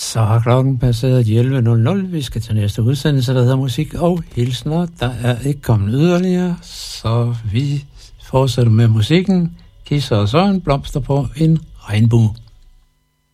Så har klokken passeret 11.00. Vi skal til næste udsendelse, der hedder Musik og Hilsner. Der er ikke kommet yderligere, så vi fortsætter med musikken. Kisser og Søren blomster på en regnbue.